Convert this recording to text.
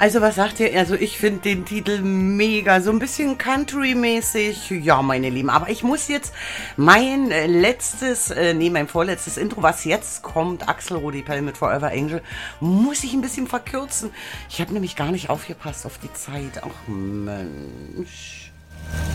Also was sagt ihr? Also ich finde den Titel mega, so ein bisschen Country-mäßig. Ja, meine Lieben, aber ich muss jetzt mein vorletztes Intro, was jetzt kommt, Axel Rudi Pell mit Forever Angel, muss ich ein bisschen verkürzen. Ich habe nämlich gar nicht aufgepasst auf die Zeit. Ach Mensch.